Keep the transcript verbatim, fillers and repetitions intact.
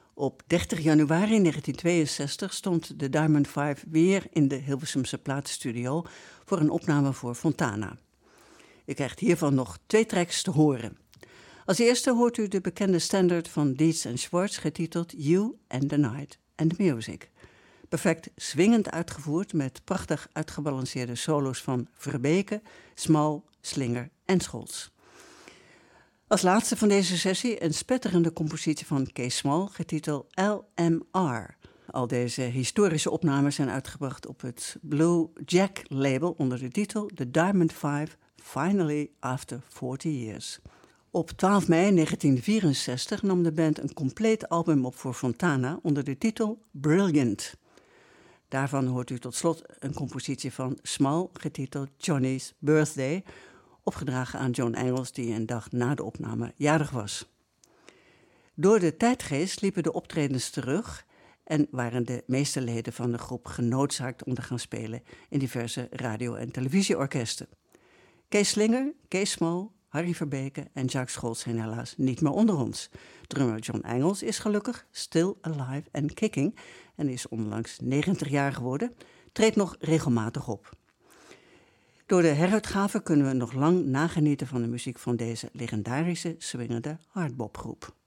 Op dertig januari negentien tweeënzestig stond de Diamond Five weer in de Hilversumse platenstudio voor een opname voor Fontana. U krijgt hiervan nog twee tracks te horen. Als eerste hoort u de bekende standaard van Dietz en Schwartz getiteld You and the Night and the Music. Perfect swingend uitgevoerd met prachtig uitgebalanceerde solo's van Verbeke, Small, Slinger en Scholz. Als laatste van deze sessie een spetterende compositie van Kees Small getiteld L M R. Al deze historische opnames zijn uitgebracht op het Blue Jack label onder de titel The Diamond Five Finally After forty years. Op twaalf mei negentien vierenzestig nam de band een compleet album op voor Fontana onder de titel Brilliant. Daarvan hoort u tot slot een compositie van Small getiteld Johnny's Birthday, opgedragen aan John Engels die een dag na de opname jarig was. Door de tijdgeest liepen de optredens terug en waren de meeste leden van de groep genoodzaakt om te gaan spelen in diverse radio- en televisieorkesten. Kees Slinger, Kees Small, Harry Verbeke en Jacques Scholz zijn helaas niet meer onder ons. Drummer John Engels is gelukkig still alive and kicking en is onlangs negentig jaar geworden, treedt nog regelmatig op. Door de heruitgave kunnen we nog lang nagenieten van de muziek van deze legendarische swingende hardbopgroep.